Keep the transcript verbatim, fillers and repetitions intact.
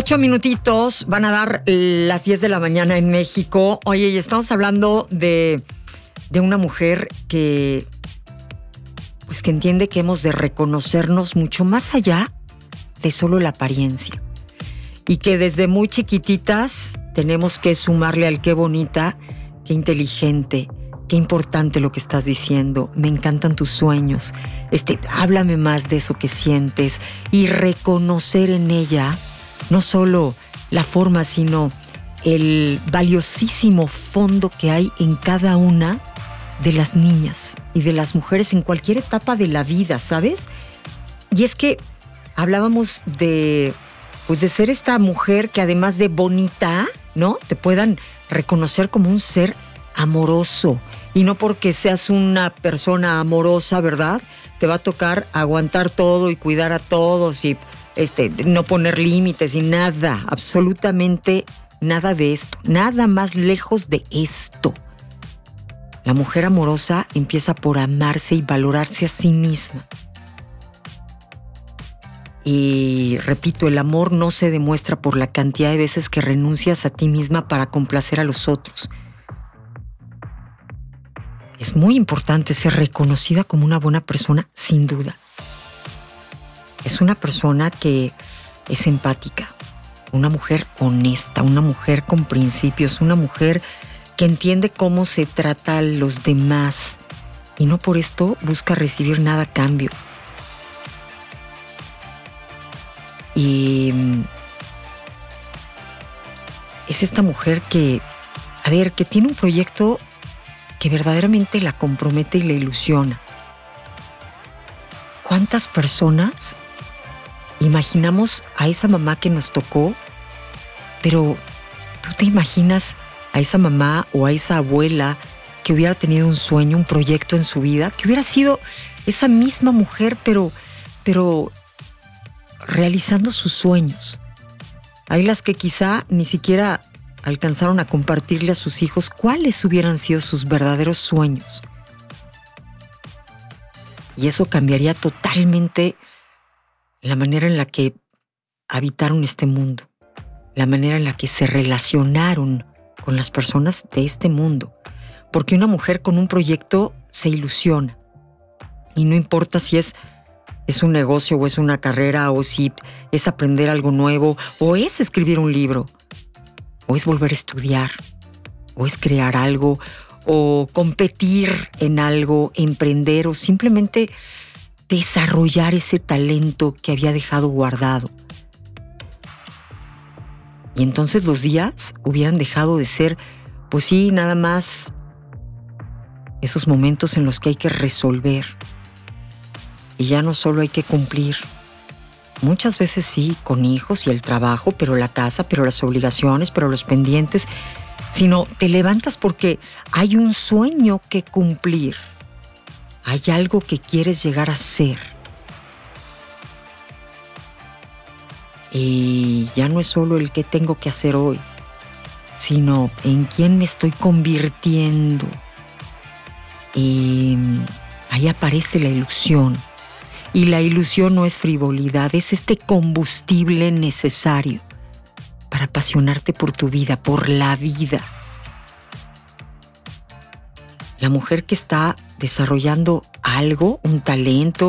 Ocho minutitos, van a dar las diez de la mañana en México. Oye, y estamos hablando de, de una mujer que, pues que entiende que hemos de reconocernos mucho más allá de solo la apariencia. Y que desde muy chiquititas tenemos que sumarle al qué bonita, qué inteligente, qué importante lo que estás diciendo. Me encantan tus sueños. Este, háblame más de eso que sientes. Y reconocer en ella no solo la forma, sino el valiosísimo fondo que hay en cada una de las niñas y de las mujeres en cualquier etapa de la vida, ¿sabes? Y es que hablábamos de, pues de ser esta mujer que además de bonita, ¿no? Te puedan reconocer como un ser amoroso. Y no porque seas una persona amorosa, ¿verdad? Te va a tocar aguantar todo y cuidar a todos y este, no poner límites y nada, absolutamente nada de esto. Nada más lejos de esto. La mujer amorosa empieza por amarse y valorarse a sí misma. Y repito, el amor no se demuestra por la cantidad de veces que renuncias a ti misma para complacer a los otros. Es muy importante ser reconocida como una buena persona, sin duda. Es una persona que es empática, una mujer honesta, una mujer con principios, una mujer que entiende cómo se trata a los demás y no por esto busca recibir nada a cambio. Y es esta mujer que, a ver, que tiene un proyecto que verdaderamente la compromete y la ilusiona. ¿Cuántas personas imaginamos a esa mamá que nos tocó? Pero ¿tú te imaginas a esa mamá o a esa abuela que hubiera tenido un sueño, un proyecto en su vida, que hubiera sido esa misma mujer, pero, pero realizando sus sueños? Hay las que quizá ni siquiera alcanzaron a compartirle a sus hijos cuáles hubieran sido sus verdaderos sueños. Y eso cambiaría totalmente la manera en la que habitaron este mundo, la manera en la que se relacionaron con las personas de este mundo. Porque una mujer con un proyecto se ilusiona. Y no importa si es, es un negocio o es una carrera o si es aprender algo nuevo o es escribir un libro. O es volver a estudiar, o es crear algo, o competir en algo, emprender, o simplemente desarrollar ese talento que había dejado guardado. Y entonces los días hubieran dejado de ser, pues sí, nada más esos momentos en los que hay que resolver. Y ya no solo hay que cumplir. Muchas veces sí, con hijos y el trabajo, pero la casa, pero las obligaciones, pero los pendientes, sino te levantas porque hay un sueño que cumplir. Hay algo que quieres llegar a ser. Y ya no es solo el que tengo que hacer hoy, sino en quién me estoy convirtiendo. Y ahí aparece la ilusión. Y la ilusión no es frivolidad, es este combustible necesario para apasionarte por tu vida, por la vida. La mujer que está desarrollando algo, un talento,